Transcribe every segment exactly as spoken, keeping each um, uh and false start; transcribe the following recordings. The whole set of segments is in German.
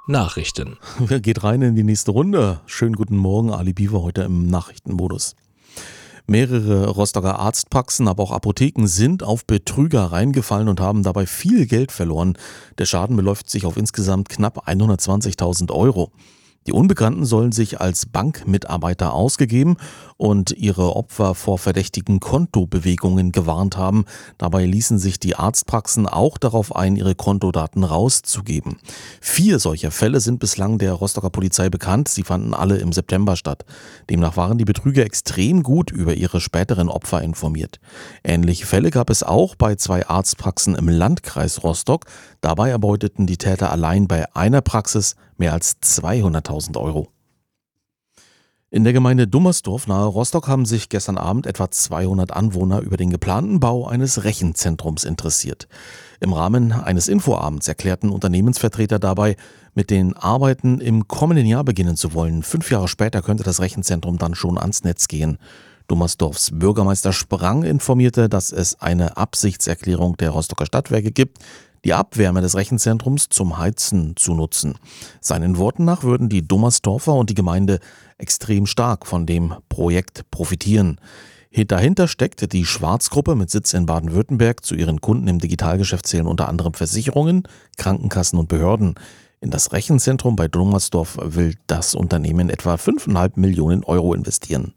Nachrichten. Geht rein in die nächste Runde. Schönen guten Morgen, Ali Biewer heute im Nachrichtenmodus. Mehrere Rostocker Arztpraxen, aber auch Apotheken sind auf Betrüger reingefallen und haben dabei viel Geld verloren. Der Schaden beläuft sich auf insgesamt knapp hundertzwanzigtausend Euro. Die Unbekannten sollen sich als Bankmitarbeiter ausgegeben und ihre Opfer vor verdächtigen Kontobewegungen gewarnt haben. Dabei ließen sich die Arztpraxen auch darauf ein, ihre Kontodaten rauszugeben. Vier solcher Fälle sind bislang der Rostocker Polizei bekannt. Sie fanden alle im September statt. Demnach waren die Betrüger extrem gut über ihre späteren Opfer informiert. Ähnliche Fälle gab es auch bei zwei Arztpraxen im Landkreis Rostock. Dabei erbeuteten die Täter allein bei einer Praxis mehr als zweihunderttausend Euro. In der Gemeinde Dummersdorf nahe Rostock haben sich gestern Abend etwa zweihundert Anwohner über den geplanten Bau eines Rechenzentrums interessiert. Im Rahmen eines Infoabends erklärten Unternehmensvertreter dabei, mit den Arbeiten im kommenden Jahr beginnen zu wollen. Fünf Jahre später könnte das Rechenzentrum dann schon ans Netz gehen. Dummersdorfs Bürgermeister Sprang informierte, dass es eine Absichtserklärung der Rostocker Stadtwerke gibt, die Abwärme des Rechenzentrums zum Heizen zu nutzen. Seinen Worten nach würden die Dummersdorfer und die Gemeinde extrem stark von dem Projekt profitieren. Dahinter steckt die Schwarz-Gruppe mit Sitz in Baden-Württemberg. Zu ihren Kunden im Digitalgeschäft zählen unter anderem Versicherungen, Krankenkassen und Behörden. In das Rechenzentrum bei Dummersdorf will das Unternehmen etwa fünf Komma fünf Millionen Euro investieren.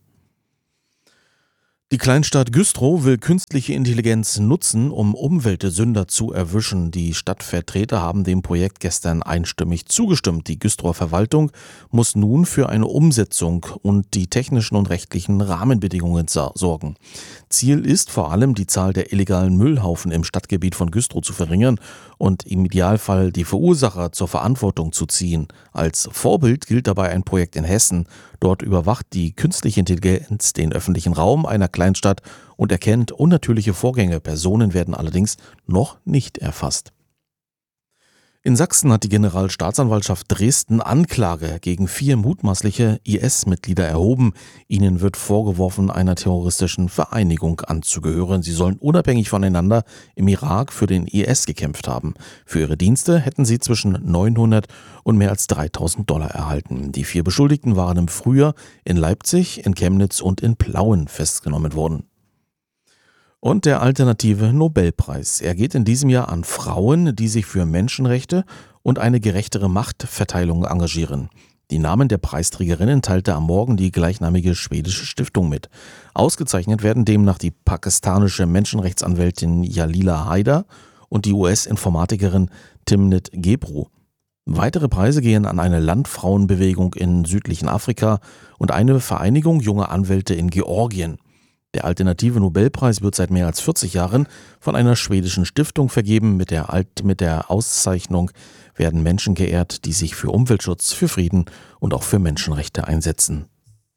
Die Kleinstadt Güstrow will künstliche Intelligenz nutzen, um Umweltsünder zu erwischen. Die Stadtvertreter haben dem Projekt gestern einstimmig zugestimmt. Die Güstrower Verwaltung muss nun für eine Umsetzung und die technischen und rechtlichen Rahmenbedingungen sorgen. Ziel ist vor allem, die Zahl der illegalen Müllhaufen im Stadtgebiet von Güstrow zu verringern und im Idealfall die Verursacher zur Verantwortung zu ziehen. Als Vorbild gilt dabei ein Projekt in Hessen. Dort überwacht die künstliche Intelligenz den öffentlichen Raum einer Kleinstadt und erkennt unnatürliche Vorgänge. Personen werden allerdings noch nicht erfasst. In Sachsen hat die Generalstaatsanwaltschaft Dresden Anklage gegen vier mutmaßliche I S-Mitglieder erhoben. Ihnen wird vorgeworfen, einer terroristischen Vereinigung anzugehören. Sie sollen unabhängig voneinander im Irak für den I S gekämpft haben. Für ihre Dienste hätten sie zwischen neunhundert und mehr als dreitausend Dollar erhalten. Die vier Beschuldigten waren im Frühjahr in Leipzig, in Chemnitz und in Plauen festgenommen worden. Und der alternative Nobelpreis. Er geht in diesem Jahr an Frauen, die sich für Menschenrechte und eine gerechtere Machtverteilung engagieren. Die Namen der Preisträgerinnen teilte am Morgen die gleichnamige schwedische Stiftung mit. Ausgezeichnet werden demnach die pakistanische Menschenrechtsanwältin Jalila Haider und die U S-Informatikerin Timnit Gebru. Weitere Preise gehen an eine Landfrauenbewegung in südlichen Afrika und eine Vereinigung junger Anwälte in Georgien. Der alternative Nobelpreis wird seit mehr als vierzig Jahren von einer schwedischen Stiftung vergeben. Mit der, Alt- mit der Auszeichnung werden Menschen geehrt, die sich für Umweltschutz, für Frieden und auch für Menschenrechte einsetzen.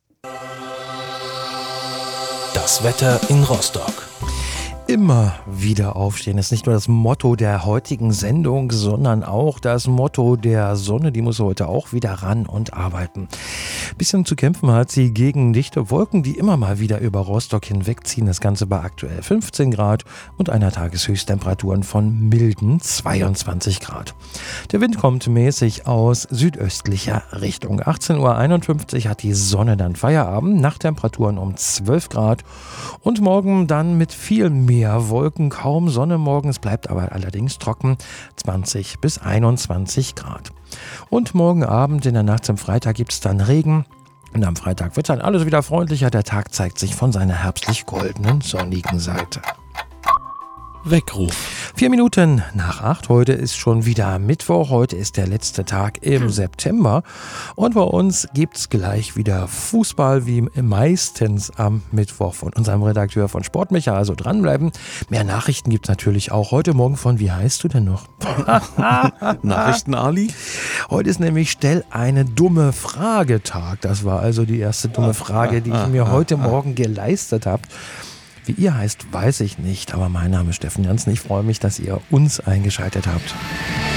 Das Wetter in Rostock. Immer wieder aufstehen ist nicht nur das Motto der heutigen Sendung, sondern auch das Motto der Sonne. Die muss heute auch wieder ran und arbeiten. Bisschen zu kämpfen hat sie gegen dichte Wolken, die immer mal wieder über Rostock hinwegziehen. Das Ganze bei aktuell fünfzehn Grad und einer Tageshöchsttemperaturen von milden zweiundzwanzig Grad. Der Wind kommt mäßig aus südöstlicher Richtung. achtzehn Uhr einundfünfzig hat die Sonne dann Feierabend. Nachttemperaturen um zwölf Grad und morgen dann mit viel mehr Wolken, kaum Sonne morgens, bleibt aber allerdings trocken, zwanzig bis einundzwanzig Grad. Und morgen Abend in der Nacht zum Freitag gibt es dann Regen. Und am Freitag wird dann alles wieder freundlicher. Der Tag zeigt sich von seiner herbstlich-goldenen, sonnigen Seite. Weckruf. Vier Minuten nach acht. Heute ist schon wieder Mittwoch. Heute ist der letzte Tag im September. Und bei uns gibt es gleich wieder Fußball, wie meistens am Mittwoch von unserem Redakteur von Sportmicha. Also dranbleiben. Mehr Nachrichten gibt es natürlich auch heute Morgen von, wie heißt du denn noch? Nachrichten, Ali? Heute ist nämlich Stell eine dumme Frage-Tag. Das war also die erste dumme Frage, die ich mir heute Morgen geleistet habe. Wie ihr heißt, weiß ich nicht, aber mein Name ist Steffen Jansen. Ich freue mich, dass ihr uns eingeschaltet habt.